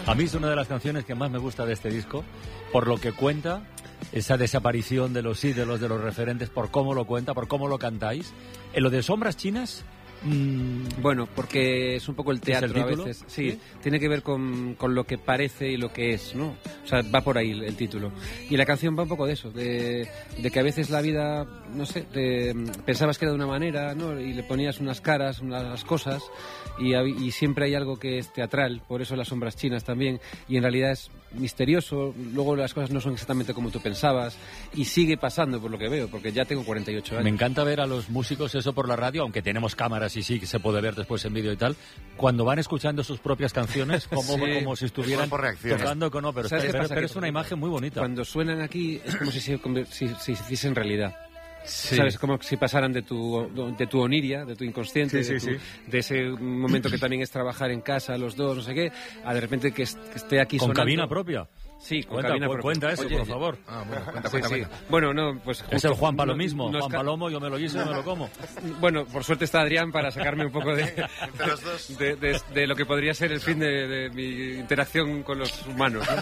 A mí es una de las canciones que más me gusta de este disco, por lo que cuenta, esa desaparición de los ídolos, de los referentes, por cómo lo cuenta, por cómo lo cantáis. En lo de Sombras Chinas... Bueno, porque es un poco el teatro a veces. Sí, tiene que ver con lo que parece y lo que es, ¿no? O sea, va por ahí el título. Y la canción va un poco de eso, de que a veces la vida, no sé, pensabas que era de una manera, ¿no? Y le ponías unas caras, unas cosas, y siempre hay algo que es teatral, por eso las sombras chinas también, y en realidad es misterioso, luego las cosas no son exactamente como tú pensabas, y sigue pasando por lo que veo, porque ya tengo 48 años. Me encanta ver a los músicos eso por la radio, aunque tenemos cámaras y sí que se puede ver después en vídeo y tal, cuando van escuchando sus propias canciones como si estuvieran tocando con... No, pero es una imagen muy bonita. Cuando suenan aquí es como si se hiciesen realidad. Sí. ¿Sabes? Como si pasaran de tu oniria, de tu inconsciente, de ese momento que también es trabajar en casa, los dos, no sé qué, a de repente que esté aquí ¿Con sonando. cabina propia? Sí, con cabina propia. Cuenta eso, por favor. Cuenta. Bueno, no, pues justo, es el Juan Palomo mismo. Juan Palomo, yo me lo guiso y me lo como. Bueno, por suerte está Adrián para sacarme un poco Entre los dos. de lo que podría ser el fin de mi interacción con los humanos, ¿no?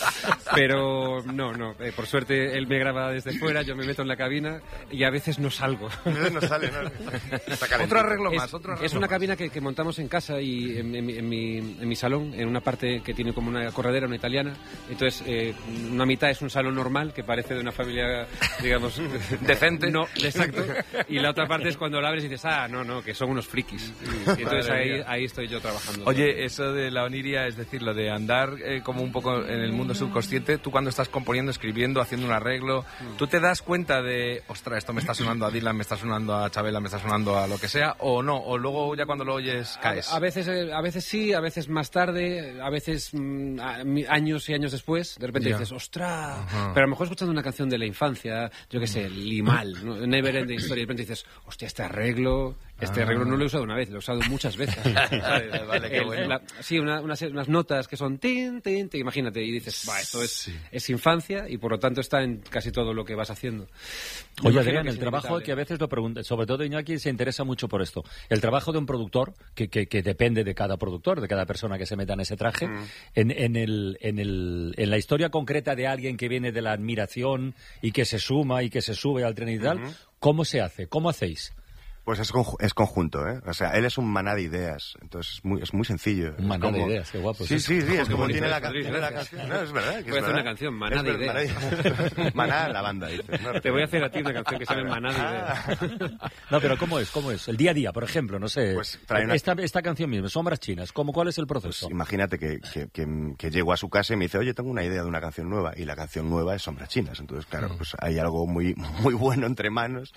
Pero no, por suerte él me graba desde fuera, yo me meto en la cabina y a veces no salgo. No sale, ¿no? Otro arreglo más. Es una cabina que montamos en casa y en mi salón, en una parte que tiene como una corredera, una italiana. Entonces, una mitad es un salón normal, que parece de una familia, digamos... decente. No, exacto. Y la otra parte es cuando la abres y dices, no, que son unos frikis. Y entonces ahí estoy yo trabajando. Oye, eso de la oniria, es decir, lo de andar como un poco en el mundo subconsciente, tú cuando estás componiendo, escribiendo, haciendo un arreglo, ¿tú te das cuenta de, ostras, esto me está sonando a Dylan, me está sonando a Chabela, me está sonando a lo que sea, o no? O luego ya cuando lo oyes caes. A veces sí, a veces más tarde, a veces años y años después, de repente dices, ¡ostras! Pero a lo mejor escuchando una canción de la infancia, yo qué sé, Limal, ¿no? Never Ending Story, de repente dices, hostia, este arreglo no lo he usado una vez, lo he usado muchas veces. Vale, qué bueno. Unas notas que son tin, tin, tin, imagínate, y dices, esto es infancia y por lo tanto está en casi todo lo que vas haciendo. Oye, Adrián, el trabajo que a veces lo pregunta, sobre todo Iñaki se interesa mucho por esto, el trabajo de un productor, que depende de cada productor, de cada persona que se meta en ese traje, en la historia concreta de alguien que viene de la admiración y que se suma y que se sube al tren y tal, ¿cómo se hace? ¿Cómo hacéis? Pues es conjunto, ¿eh? O sea, él es un maná de ideas, entonces es muy sencillo. Un maná de ideas, qué guapo. Sí, es como tiene la canción. No, es verdad. Voy a hacer una canción, maná de ideas. Maná, la banda, dices. ¿No? Te voy a hacer a ti una canción que se llama Maná de ideas. No, pero ¿cómo es? El día a día, por ejemplo, no sé. Pues esta canción misma, Sombras Chinas, ¿cuál es el proceso? Pues imagínate que llego a su casa y me dice, oye, tengo una idea de una canción nueva, y la canción nueva es Sombras Chinas. Entonces, claro, pues hay algo muy, muy bueno entre manos.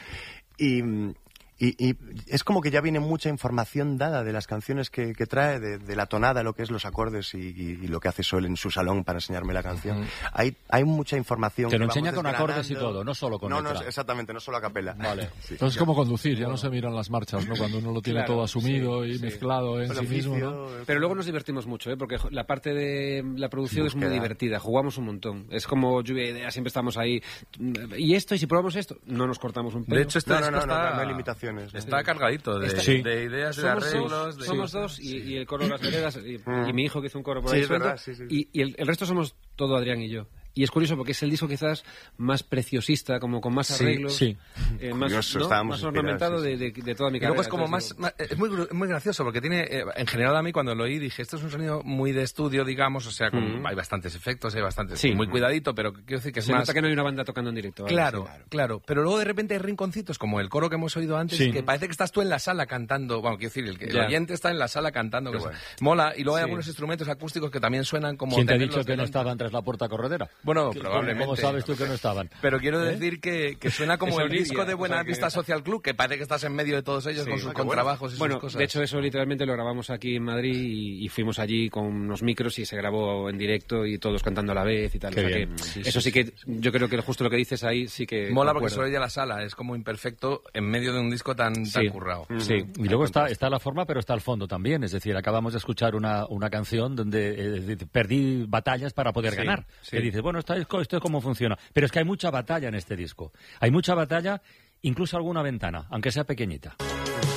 Y es como que ya viene mucha información dada de las canciones que trae, de la tonada, lo que es los acordes y lo que hace Sol en su salón para enseñarme la canción. Hay mucha información. Te lo enseña con acordes y todo, no solo con letra. No, exactamente, no solo a capela. Vale. Sí. Entonces es como conducir, ya no se miran las marchas, ¿no? Cuando uno lo tiene todo asumido y mezclado en sí mismo, ¿no? Pero luego nos divertimos mucho, ¿eh? Porque la parte de la producción es muy divertida, jugamos un montón. Es como lluvia de ideas, siempre estamos ahí. Y si probamos esto, no nos cortamos un pelo. De hecho, no hay limitaciones. Está cargadito de ideas, de arreglos. Somos dos y el coro de las veredas y mi hijo que hizo un coro por ahí. Sí, es verdad, sí. Y el resto somos todo Adrián y yo. Y es curioso porque es el disco quizás más preciosista, como con más arreglos, más ornamentado de toda mi carrera. Luego es como es muy gracioso porque tiene, en general a mí cuando lo oí dije, esto es un sonido muy de estudio, digamos, o sea, hay bastantes efectos, hay bastantes, muy cuidadito, pero quiero decir que es se más... nota que no hay una banda tocando en directo. Claro, pero luego de repente hay rinconcitos como el coro que hemos oído antes, que parece que estás tú en la sala cantando, bueno, quiero decir, el oyente está en la sala cantando, que mola, y luego hay algunos instrumentos acústicos que también suenan como... ¿Quién te ha dicho que no estaban tras la puerta corredera? Bueno, probablemente. ¿Cómo sabes tú que no estaban? Pero quiero decir que suena como el disco de Buena Vista Social Club, que parece que estás en medio de todos ellos con sus contrabajos y sus cosas. De hecho, eso literalmente lo grabamos aquí en Madrid y fuimos allí con unos micros y se grabó en directo y todos cantando a la vez y tal. O sea que eso sí que yo creo que justo lo que dices ahí sí que... Mola porque solo ya la sala es como imperfecto en medio de un disco tan currado. Sí, y luego está la forma, pero está el fondo también. Es decir, acabamos de escuchar una canción donde perdí batallas para poder ganar. Que dices, bueno, esto es cómo funciona. Pero es que hay mucha batalla en este disco. Hay mucha batalla, incluso alguna ventana, aunque sea pequeñita.